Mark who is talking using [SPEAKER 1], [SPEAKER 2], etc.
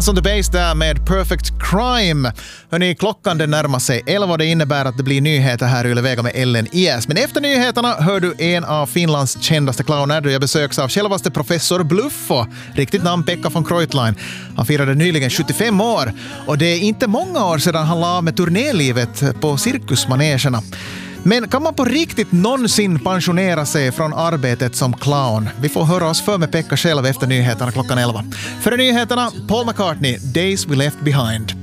[SPEAKER 1] Guns on the Bass där med Perfect Crime. Hörrni, klockan den närmar sig 11. Det innebär att det blir nyheter här i Yle Vega med Ellen IS. Men efter nyheterna hör du en av Finlands kändaste clowner. Jag besöks av självaste professor Bluffo. Riktigt namn Pekka von Kreutlein. Han firade nyligen 75 år. Och det är inte många år sedan han la med turnélivet på cirkusmanegerna. Men kan man på riktigt någonsin pensionera sig från arbetet som clown? Vi får höra oss för med Pekka själv efter nyheterna klockan 11. Före nyheterna, Paul McCartney, Days We Left Behind.